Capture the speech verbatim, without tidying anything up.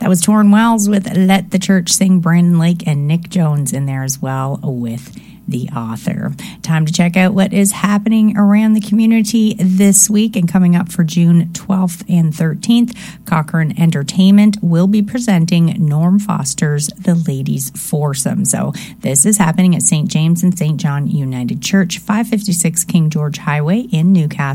That was Torrin Wells with Let the Church Sing. Brandon Lake and Nick Jones in there as well with The Author. Time to check out what is happening around the community this week. And coming up for June twelfth and thirteenth, Cochrane Entertainment will be presenting Norm Foster's The Ladies Foursome. So this is happening at Saint James and Saint John United Church, five fifty-six King George Highway in Newcastle.